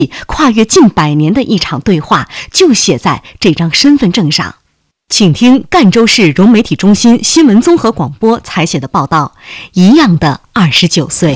跨越近100年的一场对话，就写在这张身份证上。请听赣州市融媒体中心新闻综合广播采写的报道，一样的29岁。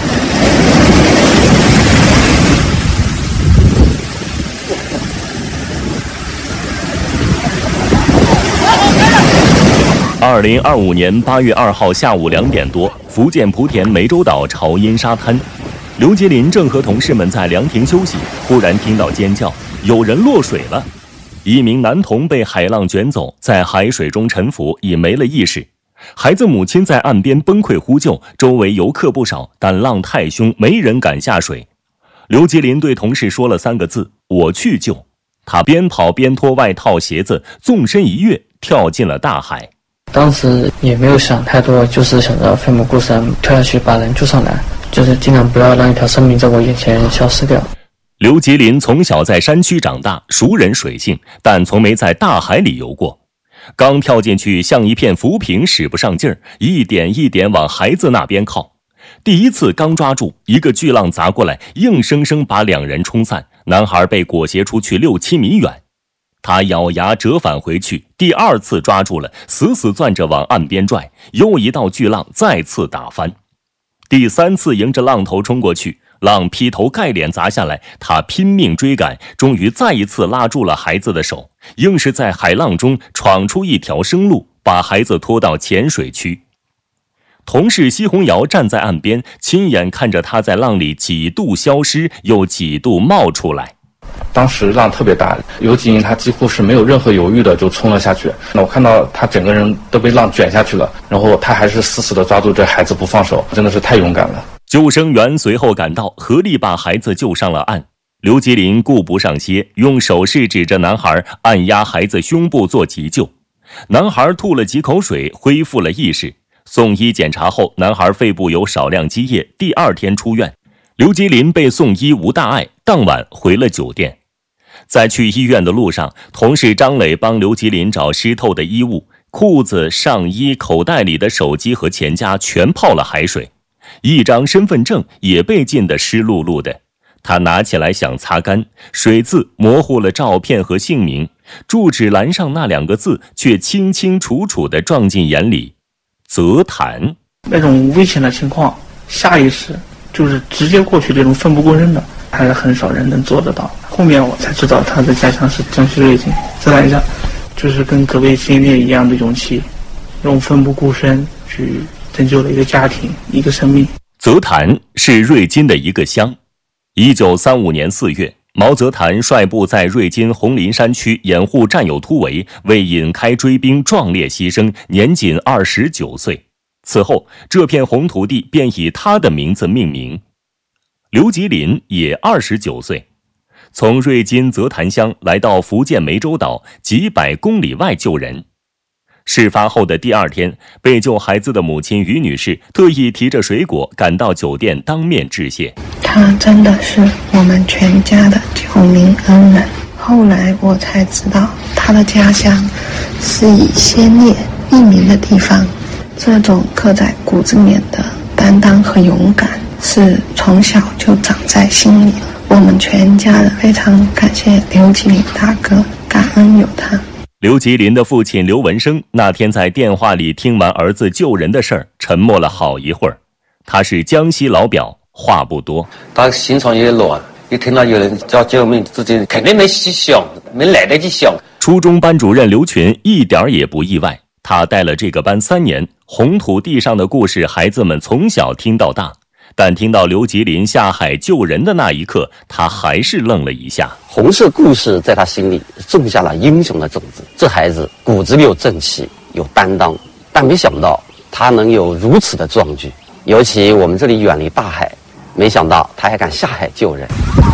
2025年8月2号下午2点多，福建莆田湄洲岛潮阴沙滩，刘杰林正和同事们在凉亭休息，忽然听到尖叫，有人落水了。一名男童被海浪卷走，在海水中沉浮，已没了意识。孩子母亲在岸边崩溃呼救，周围游客不少，但浪太凶，没人敢下水。刘杰林对同事说了3个字：我去救。他边跑边脱外套鞋子，纵身一跃，跳进了大海。 当时也没有想太多，就是想着奋不顾身跳下去把人救上来，就是尽量不要让一条生命在我眼前消失掉。 刘杰林从小在山区长大，熟人水性，但从没在大海里游过。刚跳进去，像一片浮萍，使不上劲儿，一点一点往孩子那边靠。第一次刚抓住，一个巨浪砸过来，硬生生把2人冲散，男孩被裹挟出去6-7米远。他咬牙折返回去，第2次抓住了，死死攥着往岸边拽，又一道巨浪再次打翻。第3次迎着浪头冲过去，浪劈头盖脸砸下来，他拼命追赶，终于再一次拉住了孩子的手，硬是在海浪中闯出一条生路，把孩子拖到浅水区。同事奚红瑶站在岸边，亲眼看着他在浪里几度消失，又几度冒出来。 当时浪特别大，有几人他几乎是没有任何犹豫的就冲了下去。我看到他整个人都被浪卷下去了，然后他还是死死地抓住这孩子不放手，真的是太勇敢了。 救生员随后赶到，合力把孩子救上了岸。刘杰林顾不上歇，用手势指着男孩，按压孩子胸部做急救。男孩吐了几口水，恢复了意识。送医检查后，男孩肺部有少量积液，第2天出院。刘杰林被送医无大碍，当晚回了酒店。在去医院的路上，同事张磊帮刘杰林找湿透的衣物，裤子、上衣、口袋里的手机和钱夹全泡了海水，一张身份证也被浸得湿漉漉的。他拿起来想擦干，水渍模糊了照片和姓名，住址栏上那2个字却清清楚楚地撞进眼里：泽潭。 那种危险的情况，下意识就是直接过去，这种奋不顾身的还是很少人能做得到。后面我才知道他的家乡是江西瑞金，自然一下就是跟各位先烈一样的勇气，用奋不顾身去拯救了一个家庭，一个生命。 泽潭是瑞金的一个乡。1935年4月，毛泽潭率部在瑞金红林山区掩护战友突围，为引开追兵壮烈牺牲，年仅29岁。此后，这片红土地便以他的名字命名。刘杰林也29岁，从瑞金泽潭乡来到福建湄洲岛几百公里外救人。事发后的第2天，被救孩子的母亲于女士特意提着水果赶到酒店当面致谢。 他真的是我们全家的救命恩人。后来我才知道，他的家乡是以先烈命名的地方。这种刻在骨子里面的担当和勇敢，是从小就长在心里了。我们全家人非常感谢刘杰林大哥，感恩有他。 刘杰林的父亲刘文生那天在电话里听完儿子救人的事儿，沉默了好一会儿。他是江西老表，话不多。 他心肠也乱，一听到有人叫救命，自己肯定没去想，没来得及想。 初中班主任刘群一点也不意外，他带了这个班3年，红土地上的故事孩子们从小听到大。但听到刘杰林下海救人的那一刻，他还是愣了一下。 红色故事在他心里种下了英雄的种子，这孩子骨子里有正气，有担当，但没想到他能有如此的壮举。尤其我们这里远离大海，没想到他还敢下海救人。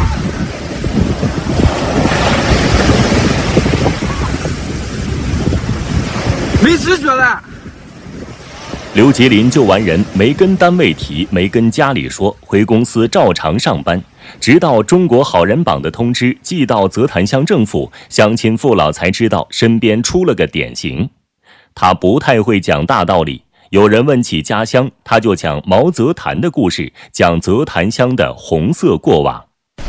没知觉了。 刘杰林救完人，没跟单位提，没跟家里说，回公司照常上班，直到中国好人榜的通知寄到泽潭乡政府，乡亲父老才知道身边出了个典型。他不太会讲大道理，有人问起家乡，他就讲毛泽潭的故事，讲泽潭乡的红色过往。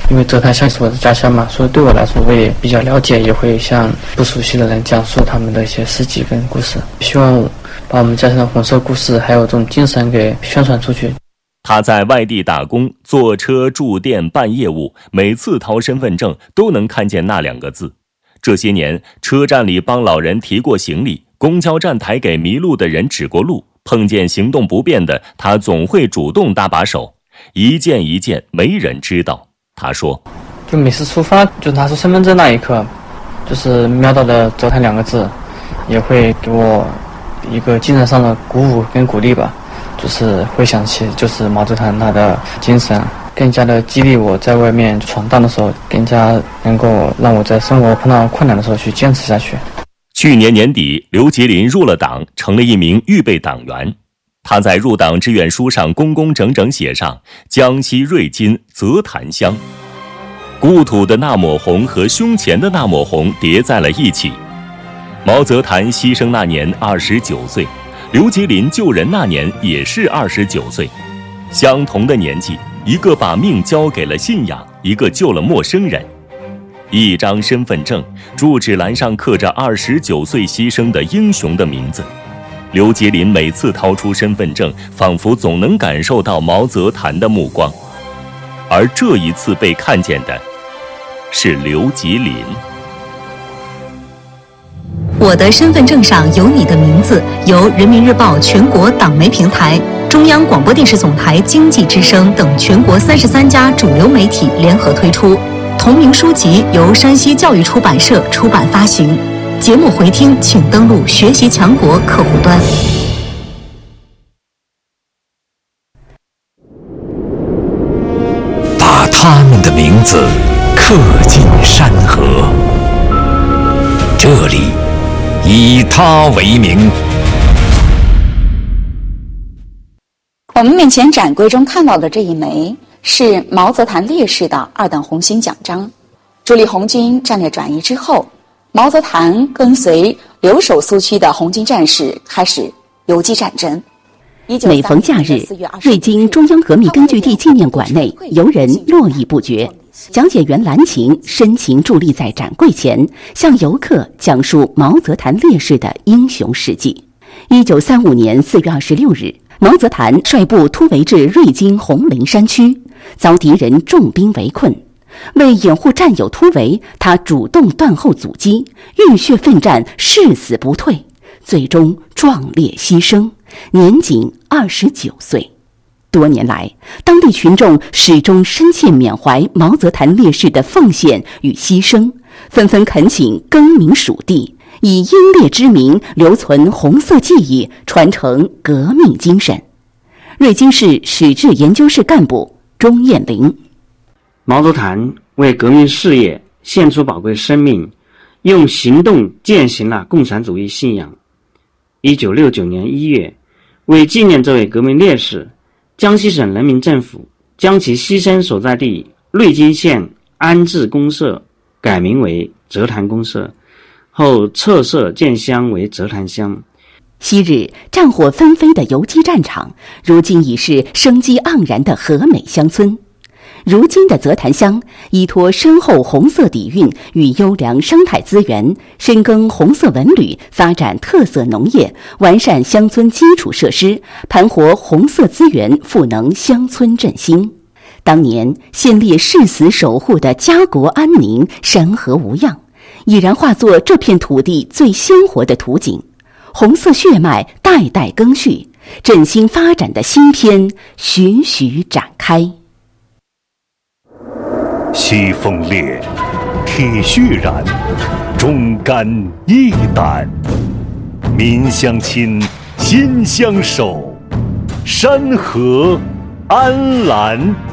因为泽潭乡是我的家乡嘛，所以对我来说我也比较了解，也会向不熟悉的人讲述他们的一些事迹跟故事，希望把我们家乡的红色故事还有这种精神给宣传出去。 他在外地打工，坐车、住店、办业务，每次掏身份证都能看见那2个字。这些年，车站里帮老人提过行李，公交站台给迷路的人指过路，碰见行动不便的，他总会主动搭把手。一件一件，没人知道。他说， 就每次出发就拿出身份证那一刻，就是瞄到的泽潭2个字，也会给我一个精神上的鼓舞跟鼓励吧，就是会想起就是毛泽东他的精神，更加的激励我在外面闯荡的时候，更加能够让我在生活碰到困难的时候去坚持下去。 去年年底，刘吉林入了党，成了一名预备党员。他在入党志愿书上工工整整写上江西瑞金泽潭乡，故土的那抹红和胸前的那抹红叠在了一起。毛泽东牺牲那年29岁，刘吉林救人那年也是29岁，相同的年纪，一个把命交给了信仰，一个救了陌生人。一张身份证，住址栏上刻着29岁牺牲的英雄的名字。刘吉林每次掏出身份证，仿佛总能感受到毛泽东的目光，而这一次被看见的是刘吉林。 我的身份证上有你的名字，由人民日报全国党媒平台、中央广播电视总台经济之声等全国33家主流媒体联合推出。同名书籍由山西教育出版社出版发行。节目回听请登录学习强国客户端。 把他们的名字刻进山河，这里以他为名。 我们面前展柜中看到的这一枚是毛泽东烈士的2等红星奖章。朱立红军战略转移之后，毛泽东跟随留守苏区的红军战士开始游击战争。 每逢假日，瑞金中央革命根据地纪念馆内游人络绎不绝，讲解员蓝琴深情伫立在展柜前，向游客讲述毛泽东烈士的英雄事迹。1935年4月26日，毛泽东率部突围至瑞金红林山区，遭敌人重兵围困。为掩护战友突围，他主动断后阻击，浴血奋战，誓死不退，最终壮烈牺牲，年仅29岁。多年来，当地群众始终深切缅怀毛泽东烈士的奉献与牺牲，纷纷恳请更名属地，以英烈之名留存红色记忆，传承革命精神。瑞金市史志研究室干部钟艳玲： 毛泽东为革命事业献出宝贵生命，用行动践行了共产主义信仰。1969年1月，为纪念这位革命烈士，江西省人民政府将其牺牲所在地瑞金县安置公社改名为泽潭公社，后撤设建乡为泽潭乡。 昔日战火纷飞的游击战场，如今已是生机盎然的和美乡村。如今的泽潭乡依托深厚红色底蕴与优良生态资源，深耕红色文旅，发展特色农业，完善乡村基础设施，盘活红色资源，赋能乡村振兴。当年先烈誓死守护的家国安宁、山河无恙，已然化作这片土地最鲜活的图景。红色血脉代代更续，振兴发展的新篇徐徐展开。 西风烈，铁血燃，忠肝义胆，民相亲，心相守，山河安澜。